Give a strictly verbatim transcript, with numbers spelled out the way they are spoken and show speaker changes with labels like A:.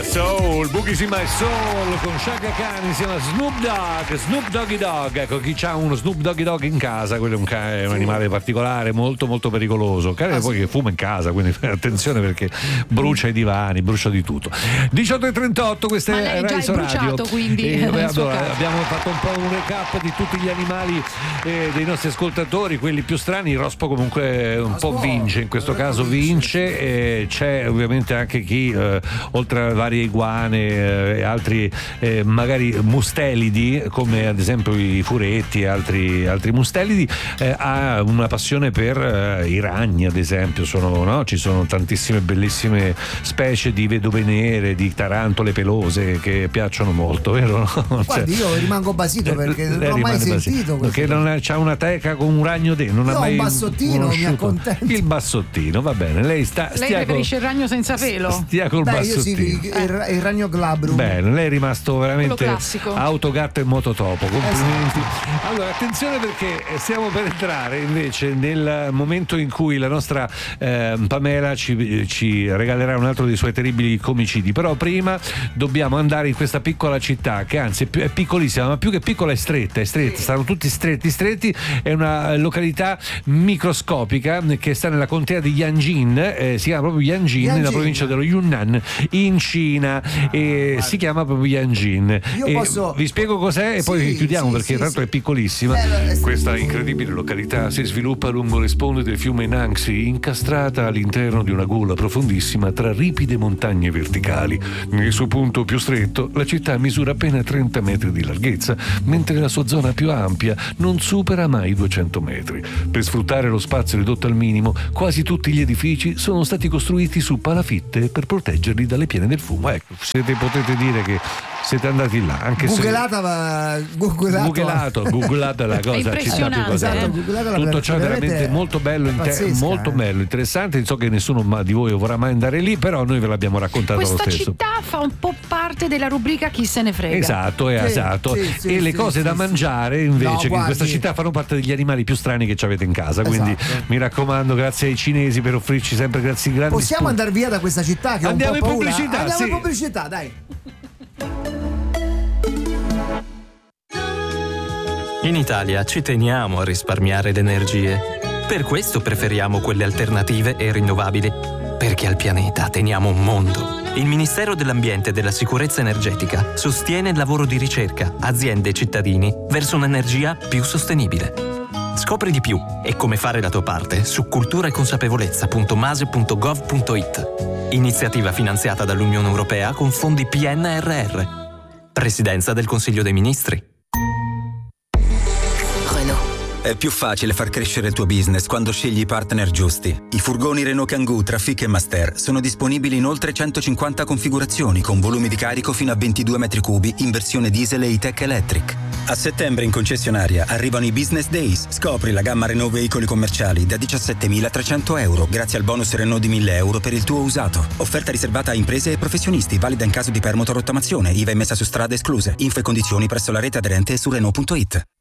A: My Soul, Boogies in My Soul con Chaka Khan insieme a Snoop Dogg, Snoop Doggy Dogg. Ecco, chi c'ha uno Snoop Doggy Dogg in casa, quello è un, ca- è un animale particolare, molto molto pericoloso. Cane ah, poi sì. che fuma in casa, quindi attenzione perché brucia i divani, brucia di tutto. diciotto e trentotto, questa è Rai So Radio.
B: Quindi
A: e, beh, allora, abbiamo fatto un po' un recap di tutti gli animali eh, dei nostri ascoltatori, quelli più strani. Il Rospo comunque un po' vince, in questo caso vince. E c'è ovviamente anche chi eh, oltre a varie iguane e eh, altri eh, magari mustelidi, come ad esempio i furetti e altri, altri mustelidi, eh, ha una passione per eh, i ragni, ad esempio. Sono, no? Ci sono tantissime bellissime specie di vedove nere, di tarantole pelose che piacciono molto, vero?
C: Guardi, cioè, io rimango basito perché non ho mai sentito questo.
A: Che non c'ha una teca con un ragno dentro, non
C: io
A: ha mai
C: un bassottino, mi accontento.
A: Il bassottino, va bene. Lei sta
B: Lei preferisce col, il ragno senza pelo?
A: Stia col
C: Beh,
A: bassottino.
C: Io sì, il, il ragno glabro.
A: Bene, lei è rimasto veramente autogatto e mototopo. Complimenti. Esatto. Allora, attenzione perché stiamo per entrare invece nel momento in cui la nostra eh, Pamela ci, ci regalerà un altro dei suoi terribili comicidi. Però prima dobbiamo andare in questa piccola città che anzi è, più, è piccolissima, ma più che piccola è stretta, è stretta, sì. Stanno tutti stretti stretti. È una località microscopica che sta nella contea di Yanjin, eh, si chiama proprio Yanjin, Yanjin, nella provincia dello Yunnan in Cina, ah, e guarda. Si chiama proprio Yanjin.
C: Io
A: e
C: posso...
A: Vi spiego cos'è e sì, poi chiudiamo sì, perché sì, tanto sì. è piccolissima.
C: Eh,
A: Questa incredibile località si sviluppa lungo le sponde del fiume Nangxi, incastrata all'interno di una gola profondissima tra ripide montagne verticali. Nel suo punto più stretto, la città misura appena trenta metri di larghezza, mentre la sua zona più ampia non supera mai i duecento metri. Per sfruttare lo spazio ridotto al minimo, quasi tutti gli edifici sono stati costruiti su palafitte per proteggerli dalle piene del fumo. Ecco, siete, potete dire che siete andati là, anche
C: Googleata,
A: se
C: ma googlato,
A: googlato, googlata la cosa,
B: impressionante,
A: esatto, tutto ciò è veramente molto bello, inter- molto
C: eh.
A: bello, interessante. So che nessuno di voi vorrà mai andare lì, però noi ve l'abbiamo raccontato
B: Questa
A: lo stesso.
B: Questa città fa un po' parte della rubrica Chi se ne frega.
A: Esatto, è
C: sì,
A: esatto.
C: Sì, sì,
A: e
C: sì,
A: le cose
C: sì,
A: da
C: sì,
A: mangiare invece
C: no,
A: che
C: guardi.
A: in questa città fanno parte degli animali più strani che ci avete in casa. Quindi
C: esatto.
A: mi raccomando, grazie ai cinesi per offrirci sempre grazie grandi.
C: Possiamo
A: spunti.
C: andare via da questa città che
A: andiamo
C: ho un po'
A: in
C: paura.
A: pubblicità.
C: Andiamo
A: sì.
C: in pubblicità, dai.
D: In Italia ci teniamo a risparmiare le energie. Per questo preferiamo quelle alternative e rinnovabili, perché al pianeta teniamo un mondo. Il Ministero dell'Ambiente e della Sicurezza Energetica sostiene il lavoro di ricerca, aziende e cittadini verso un'energia più sostenibile. Scopri di più e come fare la tua parte su cultura e consapevolezza punto mase punto gov punto it. Iniziativa finanziata dall'Unione Europea con fondi P N R R. Presidenza del Consiglio dei Ministri.
E: È più facile far crescere il tuo business quando scegli i partner giusti. I furgoni Renault Kangoo, Trafic e Master sono disponibili in oltre centocinquanta configurazioni con volumi di carico fino a ventidue metri cubi in versione diesel e E-Tech Electric. A settembre in concessionaria arrivano i Business Days. Scopri la gamma Renault veicoli commerciali da diciassettemilatrecento euro grazie al bonus Renault di mille euro per il tuo usato. Offerta riservata a imprese e professionisti, valida in caso di permuta o rottamazione, I V A messa su strada escluse. Info e condizioni presso la rete aderente e su Renault punto it.